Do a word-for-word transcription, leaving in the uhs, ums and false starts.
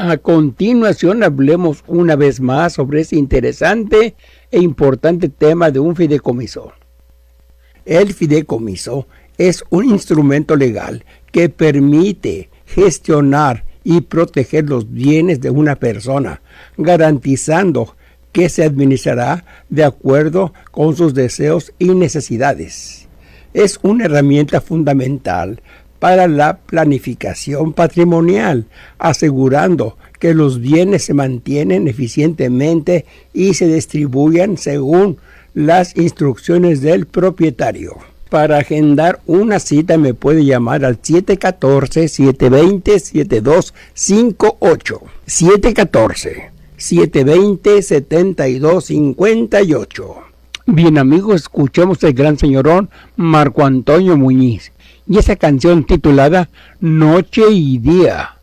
A continuación hablemos una vez más sobre ese interesante e importante tema de un fideicomiso. El fideicomiso es un instrumento legal que permite gestionar y proteger los bienes de una persona, garantizando que se administrará de acuerdo con sus deseos y necesidades. Es una herramienta fundamental para la planificación patrimonial, asegurando que los bienes se mantienen eficientemente y se distribuyan según las instrucciones del propietario. Para agendar una cita me puede llamar al siete uno cuatro, siete dos cero, siete dos cinco ocho. siete uno cuatro, siete dos cero, siete dos cinco ocho. Bien amigos, escuchemos el gran señorón Marco Antonio Muñiz y esa canción titulada Noche y Día.